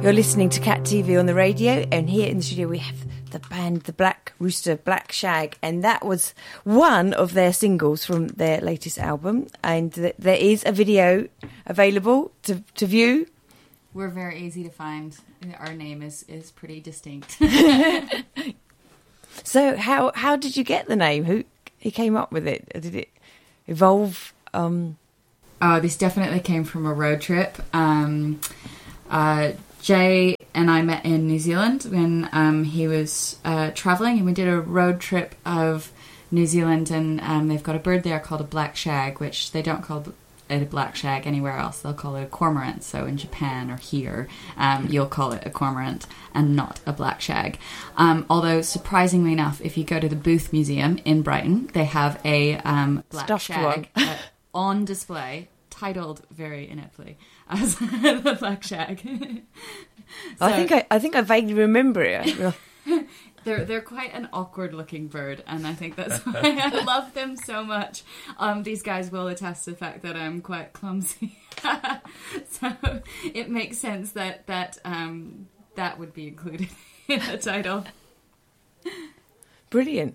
You're listening to Cat TV on the radio, and here in the studio we have the band The Black Rooster, Black Shag, and that was one of their singles from their latest album, and there is a video available to view. We're very easy to find. Our name is pretty distinct. So how did you get the name? Who came up with it? Did it evolve? This definitely came from a road trip. Jay and I met in New Zealand when he was travelling, and we did a road trip of New Zealand, and they've got a bird there called a black shag, which they don't call it a black shag anywhere else. They'll call it a cormorant. So in Japan or here, you'll call it a cormorant and not a black shag. Although, surprisingly enough, if you go to the Booth Museum in Brighton, they have a black Stuffed shag on display, titled very ineptly as the black shag. So, I think I vaguely remember it. They're quite an awkward looking bird, and I think that's why I love them so much. These guys will attest to the fact that I'm quite clumsy, so it makes sense that that would be included in the title. Brilliant.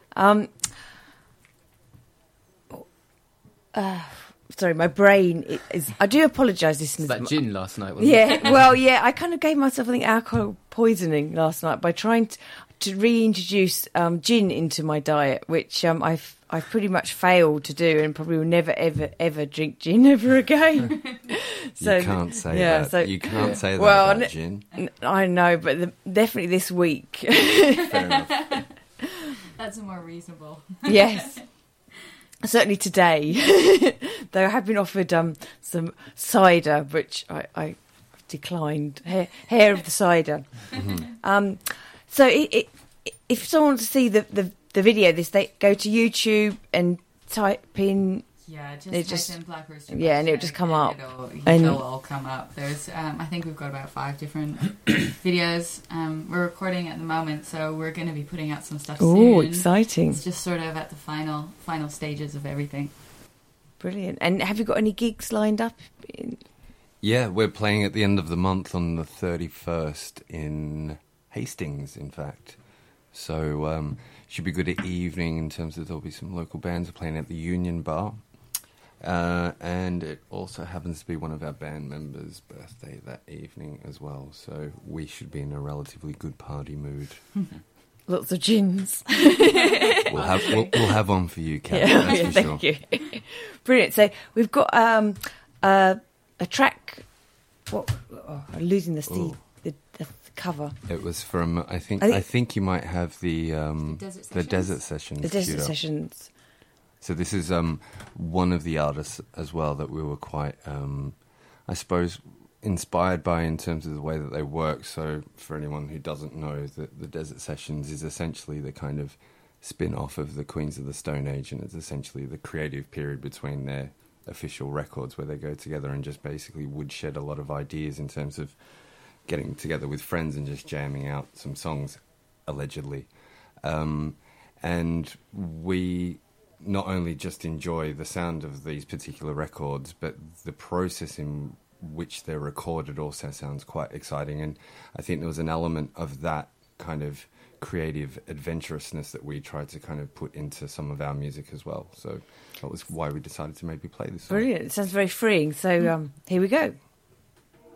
Sorry, my brain is... I do apologise, listeners. It's that gin last night, wasn't it? Yeah, well, yeah, I kind of gave myself, I think, alcohol poisoning last night by trying to reintroduce gin into my diet, which I've pretty much failed to do, and probably will never, ever, ever drink gin ever again. So, you can't say that. So, you can't say that about gin. I know, but definitely this week. Fair enough. That's more reasonable. Yes. Certainly today, though I have been offered some cider, which I declined. Hair of the cider. Mm-hmm. So if someone wants to see the video, they go to YouTube and type in. Yeah, just type in Black Rooster. Yeah, and it'll just come up. It'll all come up. There's, I think we've got about 5 different videos. We're recording at the moment, so we're going to be putting out some stuff soon. Oh, exciting! It's just sort of at the final stages of everything. Brilliant. And have you got any gigs lined up? Yeah, we're playing at the end of the month on the 31st in Hastings, in fact. So should be a good evening in terms of there'll be some local bands playing at the Union Bar. And it also happens to be one of our band members' birthday that evening as well. So we should be in a relatively good party mood. Lots of gins. We'll have one for you, Kat. Yeah, that's for thank you. Brilliant. So we've got a track. I'm losing the cover. It was from I think you might have the Desert Sessions. The Desert Sessions. So this is one of the artists as well that we were quite, I suppose, inspired by in terms of the way that they work. So for anyone who doesn't know, the Desert Sessions is essentially the kind of spin-off of the Queens of the Stone Age, and it's essentially the creative period between their official records where they go together and just basically woodshed a lot of ideas in terms of getting together with friends and just jamming out some songs, allegedly. And we not only just enjoy the sound of these particular records, but the process in which they're recorded also sounds quite exciting. And I think there was an element of that kind of creative adventurousness that we tried to kind of put into some of our music as well. So that was why we decided to maybe play this song. Brilliant. It sounds very freeing. So here we go.